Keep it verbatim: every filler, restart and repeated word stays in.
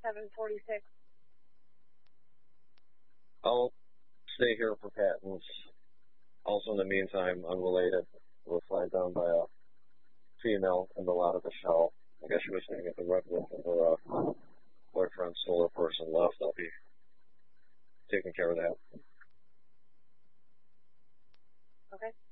seven forty-six. I'll stay here for Patton's. Also, in the meantime, unrelated, we're flagged down by a female in the lot of the shell. I guess she was staying at the Redwood and her uh, boyfriend, solar person, left. I'll be taking care of that. Okay.